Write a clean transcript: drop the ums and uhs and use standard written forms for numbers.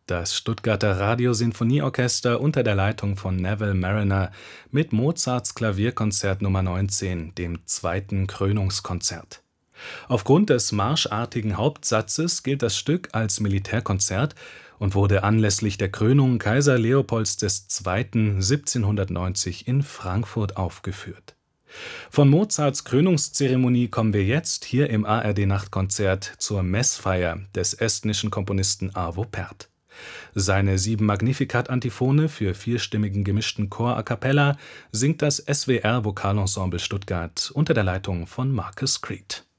Das Stuttgarter Radiosinfonieorchester unter der Leitung von Neville Marriner mit Mozarts Klavierkonzert Nr. 19, dem zweiten Krönungskonzert. Aufgrund des marschartigen Hauptsatzes gilt das Stück als Militärkonzert und wurde anlässlich der Krönung Kaiser Leopolds II. 1790 in Frankfurt aufgeführt. Von Mozarts Krönungszeremonie kommen wir jetzt hier im ARD-Nachtkonzert zur Messfeier des estnischen Komponisten Arvo Pärt. Seine 7 Magnificat-Antiphone für vierstimmigen gemischten Chor a cappella singt das SWR Vokalensemble Stuttgart unter der Leitung von Marcus Creed.